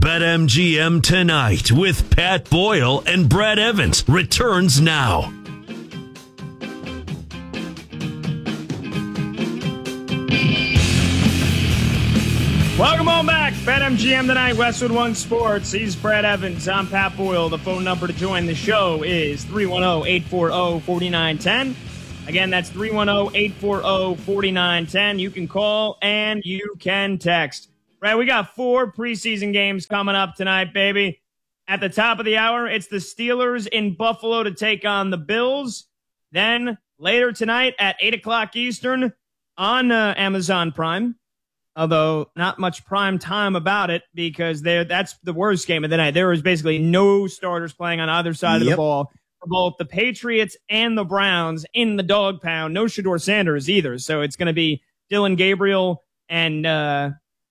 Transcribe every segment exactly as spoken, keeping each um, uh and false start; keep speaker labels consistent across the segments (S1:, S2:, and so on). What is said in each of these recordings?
S1: BetMGM Tonight with Pat Boyle and Brad Evans returns now.
S2: Welcome on back. BetMGM Tonight, Westwood One Sports. He's Brad Evans. I'm Pat Boyle. The phone number to join the show is three one zero, eight four zero, four nine one zero. Again, that's three one zero, eight four zero, four nine one zero. You can call and you can text. Brad, we got four preseason games coming up tonight, baby. At the top of the hour, it's the Steelers in Buffalo to take on the Bills. Then later tonight at eight o'clock Eastern on uh, Amazon Prime. Although not much prime time about it because that's the worst game of the night. There was basically no starters playing on either side yep. of the ball for both the Patriots and the Browns in the dog pound. No Shedeur Sanders either. So it's going to be Dillon Gabriel and uh,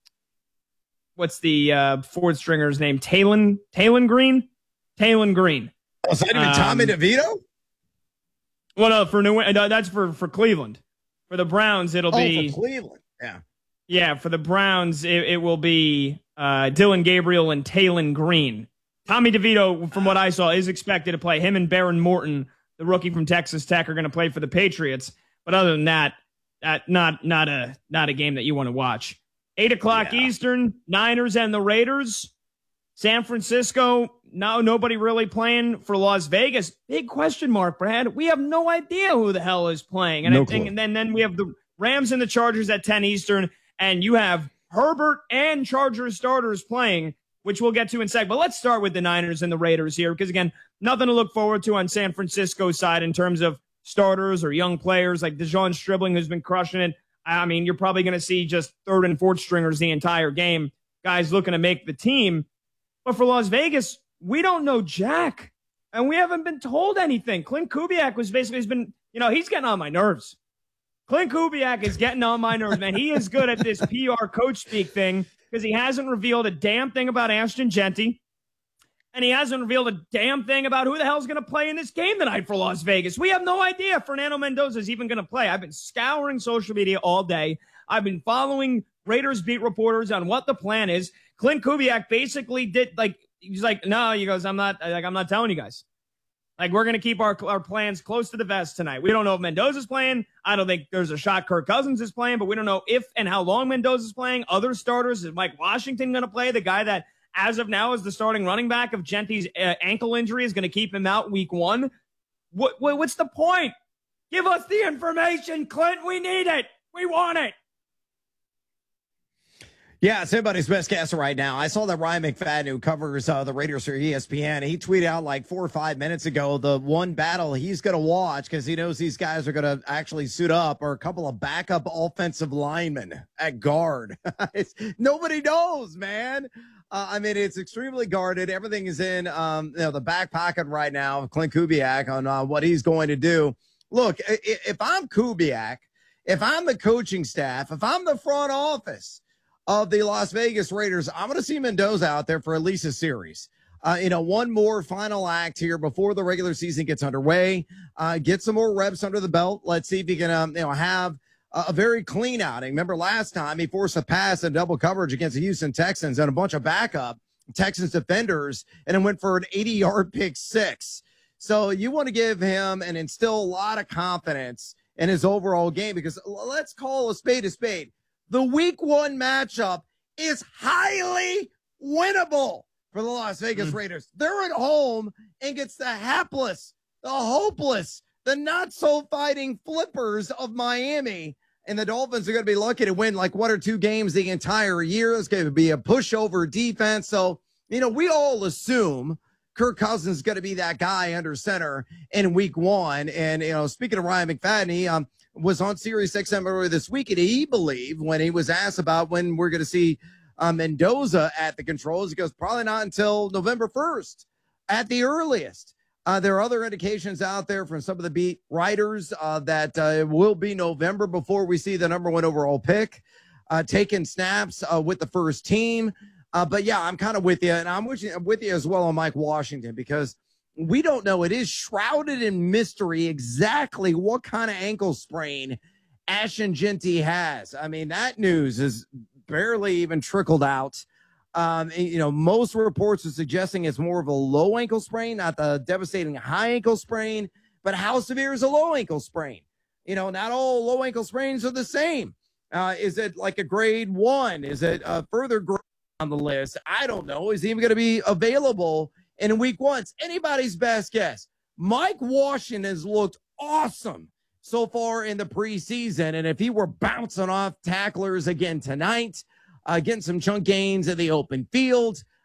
S2: what's the uh, fourth stringer's name? Talon, Talon Green? Talon Green.
S3: Oh, is that even um, Tommy DeVito?
S2: Well, no, for New, no, that's for, for Cleveland. For the Browns, it'll
S3: oh,
S2: be.
S3: for Cleveland, yeah.
S2: Yeah, for the Browns, it, it will be uh, Dillon Gabriel and Talon Green. Tommy DeVito, from what I saw, is expected to play. Him and Baron Morton, the rookie from Texas Tech, are going to play for the Patriots. But other than that, that not not a not a game that you want to watch. Eight o'clock yeah. Eastern, Niners and the Raiders. San Francisco, no nobody really playing for Las Vegas. Big question mark, Brad. We have no idea who the hell is playing. And
S3: no
S2: I think,
S3: clue.
S2: and then then we have the Rams and the Chargers at ten Eastern. And you have Herbert and Chargers starters playing, which we'll get to in a sec. But let's start with the Niners and the Raiders here, because, again, nothing to look forward to on San Francisco's side in terms of starters or young players like DeJon Stribling, who's been crushing it. I mean, you're probably going to see just third and fourth stringers the entire game, guys looking to make the team. But for Las Vegas, we don't know jack, and we haven't been told anything. Clint Kubiak was basically has been, you know, he's getting on my nerves. Clint Kubiak is getting on my nerves, man. He is good at this P R coach speak thing because he hasn't revealed a damn thing about Ashton Genty, and he hasn't revealed a damn thing about who the hell's going to play in this game tonight for Las Vegas. We have no idea if Fernando Mendoza is even going to play. I've been scouring social media all day. I've been following Raiders beat reporters on what the plan is. Clint Kubiak basically did like he's like, no, he goes, I'm not like I'm not telling you guys. Like, we're going to keep our our plans close to the vest tonight. We don't know if Mendoza's playing. I don't think there's a shot Kirk Cousins is playing, but we don't know if and how long Mendoza's playing. Other starters, is Mike Washington going to play? The guy that, as of now, is the starting running back of Genty's uh, ankle injury is going to keep him out week one. What, what What's the point? Give us the information, Clint. We need it. We want it.
S3: Yeah, it's anybody's best guess right now. I saw that Ryan McFadden, who covers uh, the Raiders for E S P N, he tweeted out like four or five minutes ago the one battle he's going to watch because he knows these guys are going to actually suit up are a couple of backup offensive linemen at guard. Nobody knows, man. Uh, I mean, it's extremely guarded. Everything is in um, you know, the back pocket right now of Clint Kubiak on uh, what he's going to do. Look, if I'm Kubiak, if I'm the coaching staff, if I'm the front office of the Las Vegas Raiders, I'm going to see Mendoza out there for at least a series. Uh, you know, one more final act here before the regular season gets underway. Uh, get some more reps under the belt. Let's see if he can, um, you know, have a, a very clean outing. Remember last time he forced a pass and double coverage against the Houston Texans and a bunch of backup Texans defenders, and then went for an eighty-yard pick six. So you want to give him and instill a lot of confidence in his overall game because let's call a spade a spade. The week one matchup is highly winnable for the Las Vegas mm-hmm. Raiders. They're at home against the hapless, the hopeless, the not-so-fighting flippers of Miami. And the Dolphins are going to be lucky to win like one or two games the entire year. It's going to be a pushover defense. So, you know, we all assume Kirk Cousins is going to be that guy under center in week one. And, you know, speaking of Ryan McFadden, he, um, was on Sirius X M earlier this week, and he believed when he was asked about when we're going to see uh, Mendoza at the controls, he goes, probably not until November first at the earliest. Uh, there are other indications out there from some of the beat writers uh, that uh, it will be November before we see the number one overall pick uh, taking snaps uh, with the first team. Uh, but, yeah, I'm kind of with you, and I'm with you, with you as well on Mike Washington because we don't know. It is shrouded in mystery exactly what kind of ankle sprain Ashton Genty has. I mean, that news has barely even trickled out Um, you know, most reports are suggesting it's more of a low ankle sprain, not the devastating high ankle sprain. But how severe is a low ankle sprain? You know, not all low ankle sprains are the same. Uh, is it like a grade one? Is it a further grade on the list? I don't know. Is he even going to be available in week one? It's anybody's best guess. Mike Washington has looked awesome so far in the preseason. And if he were bouncing off tacklers again tonight, uh, getting some chunk gains in the open field,